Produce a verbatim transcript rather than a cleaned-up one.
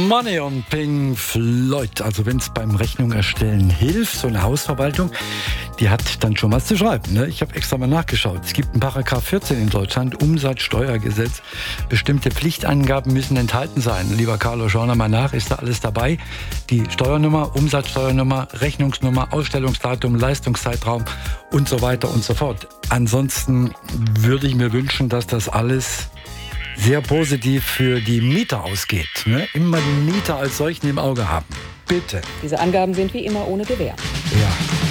Money und Pink Floyd. Also wenn es beim Rechnung erstellen hilft, so eine Hausverwaltung, die hat dann schon was zu schreiben. Ne? Ich habe extra mal nachgeschaut. Es gibt einen Paragraph vierzehn in Deutschland, Umsatzsteuergesetz. Bestimmte Pflichtangaben müssen enthalten sein. Lieber Carlo, schau noch mal nach, ist da alles dabei? Die Steuernummer, Umsatzsteuernummer, Rechnungsnummer, Ausstellungsdatum, Leistungszeitraum und so weiter und so fort. Ansonsten würde ich mir wünschen, dass das alles sehr positiv für die Mieter ausgeht. Ne? Immer den Mieter als solchen im Auge haben. Bitte. Diese Angaben sind wie immer ohne Gewähr. Ja.